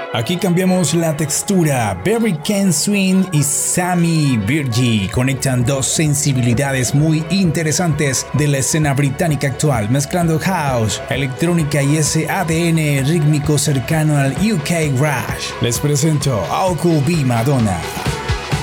Aquí cambiamos la textura. Barry Ken Swing y Sammy Virgi conectan dos sensibilidades muy interesantes de la escena británica actual, mezclando house, electrónica y ese ADN rítmico cercano al UK Rush. Les presento How Could Be Madonna.